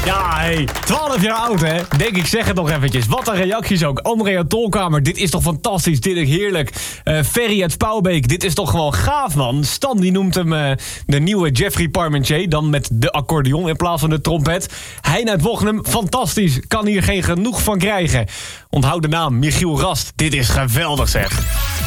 Ja, hey, 12 jaar oud, hè? Denk ik, zeg het nog eventjes. Wat een reacties ook. Andrea Tolkamer, dit is toch fantastisch, dit is heerlijk. Ferry uit Spouwbeek, dit is toch gewoon gaaf, man. Stan, die noemt hem de nieuwe Jeffrey Parmentier, dan met de accordeon in plaats van de trompet. Hein uit Wochnum, fantastisch, kan hier geen genoeg van krijgen. Onthoud de naam, Michiel Rast. Dit is geweldig, zeg.